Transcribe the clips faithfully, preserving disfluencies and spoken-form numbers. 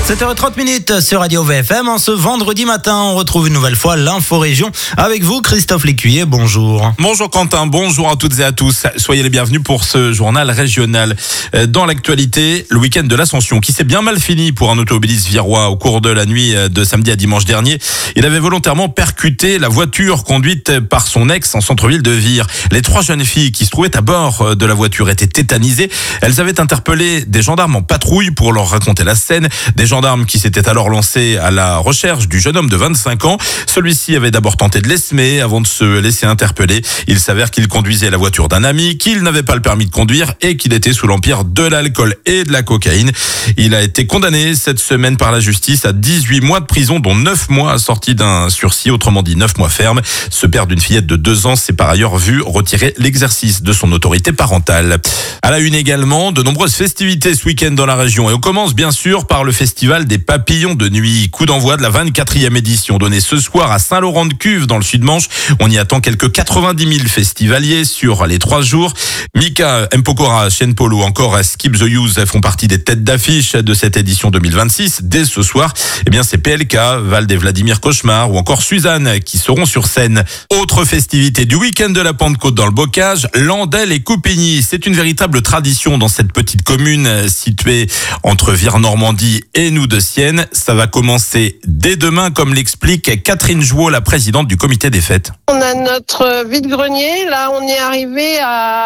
sept heures trente sur Radio V F M. En ce vendredi matin, on retrouve une nouvelle fois l'info région avec vous, Christophe Lécuyer. Bonjour. Bonjour Quentin, bonjour à toutes et à tous. Soyez les bienvenus pour ce journal régional. Dans l'actualité, le week-end de l'Ascension qui s'est bien mal fini pour un automobiliste virois au cours de la nuit de samedi à dimanche dernier. Il avait volontairement percuté la voiture conduite par son ex en centre-ville de Vire. Les trois jeunes filles qui se trouvaient à bord de la voiture étaient tétanisées. Elles avaient interpellé des gendarmes en patrouille pour leur raconter la scène. Des gendarmes qui s'étaient alors lancés à la recherche du jeune homme de vingt-cinq ans. Celui-ci avait d'abord tenté de l'esmer avant de se laisser interpeller. Il s'avère qu'il conduisait la voiture d'un ami, qu'il n'avait pas le permis de conduire et qu'il était sous l'empire de l'alcool et de la cocaïne. Il a été condamné cette semaine par la justice à dix-huit mois de prison, dont neuf mois assortis d'un sursis, autrement dit neuf mois ferme. Ce père d'une fillette de deux ans s'est par ailleurs vu retirer l'exercice de son autorité parentale. À la une également, de nombreuses festivités ce week-end dans la région. Et on commence bien sûr par le festival des papillons de nuit. Coup d'envoi de la vingt-quatrième édition donnée ce soir à Saint-Laurent-de-Cuve dans le Sud-Manche. On y attend quelques quatre-vingt-dix mille festivaliers sur les trois jours. Mika, Mpokora, Shane Paul ou encore Skip the Use font partie des têtes d'affiche de cette édition deux mille vingt-six. Dès ce soir, eh bien c'est P L K, Vald et Vladimir Cauchemar ou encore Suzanne qui seront sur scène. Autre festivité du week-end de la Pentecôte dans le Bocage, Landel et Coupigny. C'est une véritable tradition dans cette petite commune située entre Vire-Normandie et nous de Sienne. Ça va commencer dès demain, comme l'explique Catherine Jouot, la présidente du comité des fêtes. On a notre vide-grenier. Là, on est arrivé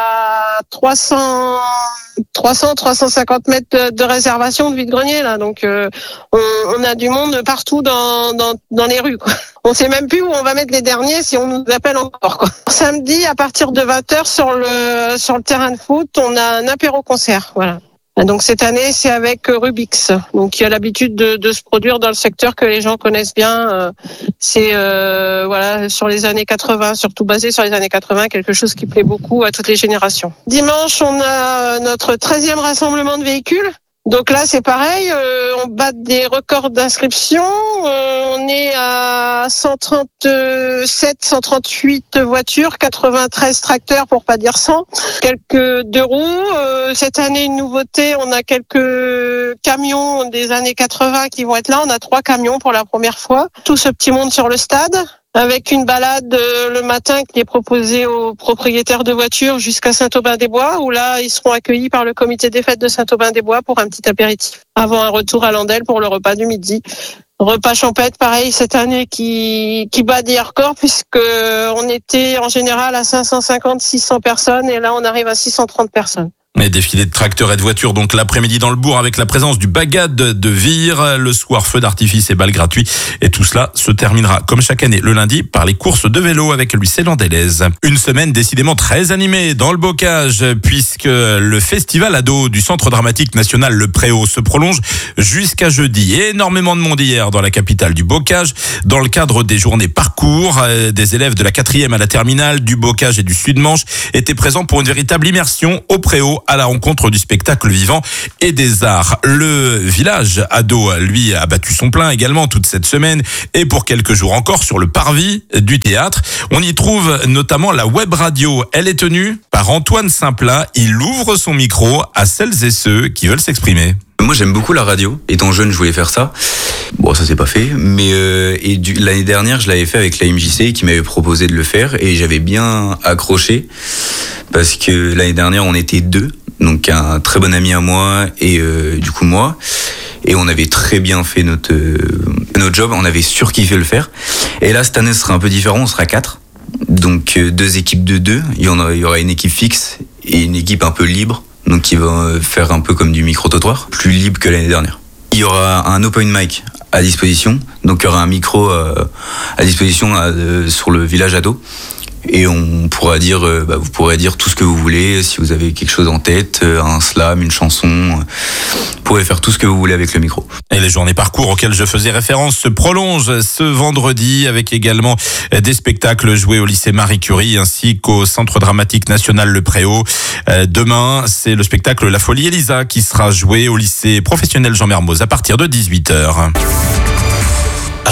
à trois cents, trois cents, trois cent cinquante mètres de, de réservation de vide-grenier. Là, donc euh, on, on a du monde partout dans dans, dans les rues, quoi. On sait même plus où on va mettre les derniers si on nous appelle encore, quoi. Samedi, à partir de vingt heures sur le sur le terrain de foot, on a un apéro-concert. Voilà. Donc cette année, c'est avec Rubix, donc qui a l'habitude de, de se produire dans le secteur que les gens connaissent bien. C'est euh, voilà sur les années quatre-vingts, surtout basé sur les années quatre-vingts, quelque chose qui plaît beaucoup à toutes les générations. Dimanche, on a notre treizième rassemblement de véhicules. Donc là, c'est pareil, euh, on bat des records d'inscription. Euh, on est à cent trente-sept, cent trente-huit voitures, quatre-vingt-treize tracteurs pour pas dire cent, quelques deux roues. Euh, cette année, une nouveauté, on a quelques camions des années quatre-vingts qui vont être là. On a trois camions pour la première fois. Tout ce petit monde sur le stade, avec une balade euh, le matin qui est proposée aux propriétaires de voitures jusqu'à Saint-Aubin-des-Bois, où là, ils seront accueillis par le comité des fêtes de Saint-Aubin-des-Bois pour un petit apéritif, avant un retour à Landel pour le repas du midi. Repas champêtre, pareil, cette année qui, qui bat des records, puisque on était en général à cinq cent cinquante, six cents personnes, et là, on arrive à six cent trente personnes. Et défilé de tracteurs et de voitures donc l'après-midi dans le bourg avec la présence du Bagad de Vire. Le soir, feu d'artifice et balles gratuits. Et tout cela se terminera comme chaque année le lundi par les courses de vélo avec le lycée Landelaise. Une semaine décidément très animée dans le Bocage puisque le festival ado du Centre dramatique national Le Préau se prolonge jusqu'à jeudi. Énormément de monde hier dans la capitale du Bocage dans le cadre des journées parcours. Des élèves de la quatrième à la terminale du Bocage et du Sud-Manche étaient présents pour une véritable immersion au Préau à la rencontre du spectacle vivant et des arts. Le village ado, lui, a battu son plein également toute cette semaine et pour quelques jours encore sur le parvis du théâtre. On y trouve notamment la web radio. Elle est tenue par Antoine Saint-Plat. Il ouvre son micro à celles et ceux qui veulent s'exprimer. Moi, j'aime beaucoup la radio. Étant jeune, je voulais faire ça. Bon, ça s'est pas fait. Mais euh, et du, l'année dernière, je l'avais fait avec la M J C qui m'avait proposé de le faire et j'avais bien accroché parce que l'année dernière, on était deux, donc un très bon ami à moi et euh, du coup moi, et on avait très bien fait notre euh, notre job. On avait surkiffé le faire. Et là, cette année, ce sera un peu différent. On sera quatre, donc euh, deux équipes de deux. Il y en a, il y aura une équipe fixe et une équipe un peu libre. Donc qui va faire un peu comme du micro-trottoir, plus libre que l'année dernière. Il y aura un open mic à disposition, donc il y aura un micro euh, à disposition euh, sur le village ado. Et on pourra dire, euh, bah, vous pourrez dire tout ce que vous voulez, si vous avez quelque chose en tête, euh, un slam, une chanson, euh, vous pourrez faire tout ce que vous voulez avec le micro. Et les journées parcours auxquelles je faisais référence se prolongent ce vendredi avec également des spectacles joués au lycée Marie Curie ainsi qu'au Centre dramatique national Le Préau. Euh, demain, c'est le spectacle La Folie Elisa qui sera joué au lycée professionnel Jean Mermoz à partir de dix-huit heures.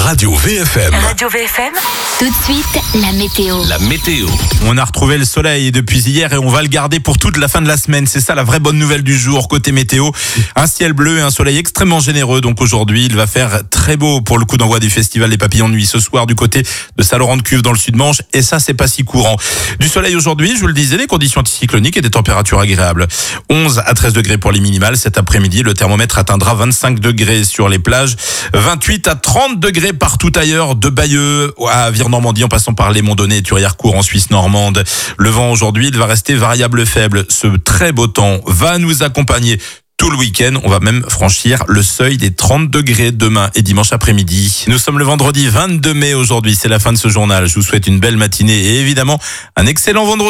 Radio V F M. Radio V F M. Tout de suite, la météo. La météo. On a retrouvé le soleil depuis hier et on va le garder pour toute la fin de la semaine. C'est ça la vraie bonne nouvelle du jour côté météo. Un ciel bleu et un soleil extrêmement généreux. Donc aujourd'hui, il va faire très beau pour le coup d'envoi du festival des papillons de nuit ce soir du côté de Saint-Laurent-de-Cuve dans le Sud-Manche. Et ça, c'est pas si courant. Du soleil aujourd'hui, je vous le disais, les conditions anticycloniques et des températures agréables. onze à treize degrés pour les minimales. Cet après-midi, le thermomètre atteindra vingt-cinq degrés sur les plages, vingt-huit à trente degrés partout ailleurs, de Bayeux à Vire-Normandie en passant par les Monts-Donnais et Turières-Court en Suisse normande. Le vent aujourd'hui, il va rester variable faible. Ce très beau temps va nous accompagner tout le week-end. On va même franchir le seuil des trente degrés demain et dimanche après-midi. Nous sommes le vendredi vingt-deux mai aujourd'hui. C'est la fin de ce journal. Je vous souhaite une belle matinée et évidemment un excellent vendredi.